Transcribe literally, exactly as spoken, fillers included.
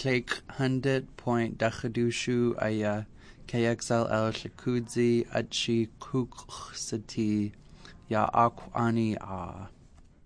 Click hundred point dachadushu aya K X L L shikudzi atchi kuksati ya akwani a.